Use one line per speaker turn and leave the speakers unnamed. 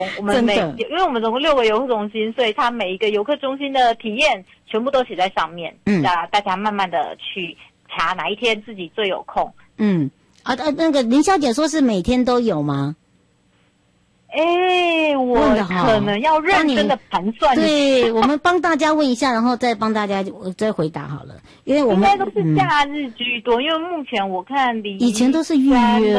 我们因为我们总共6个游客中心，所以它每一个游客中心的体验全部都写在上面。大家慢慢的去查哪一天自己最有空。
那个林小姐说是每天都有吗？
我可能要认真的盘算。
对，我们帮大家问一下，然后再帮大家再回答好了，因为我们
应该都是假日居多，因为目前我看
以前都是预约